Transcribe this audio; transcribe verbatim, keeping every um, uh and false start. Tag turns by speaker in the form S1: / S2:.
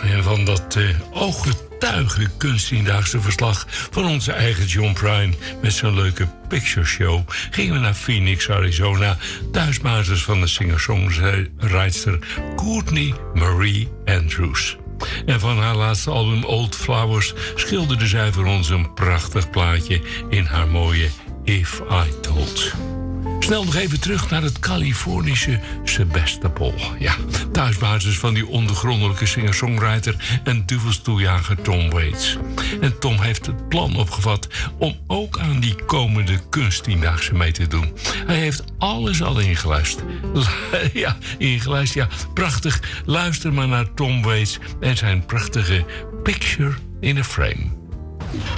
S1: en van dat uh, ooggetuige kunsttiendaagse verslag van onze eigen John Prine met zijn leuke picture show gingen we naar Phoenix, Arizona, thuisbasis van de singer-songwriter Courtney Marie Andrews. En van haar laatste album Old Flowers schilderde zij voor ons een prachtig plaatje in haar mooie If I Told. Snel nog even terug naar het Californische Sebastopol. Ja, thuisbasis van die ondergrondelijke singer-songwriter en duvelstoejager Tom Waits. En Tom heeft het plan opgevat om ook aan die komende kunsttiendaagse mee te doen. Hij heeft alles al ingeluisterd. Ja, ingeluisterd, ja, prachtig. Luister maar naar Tom Waits en zijn prachtige Picture in a Frame.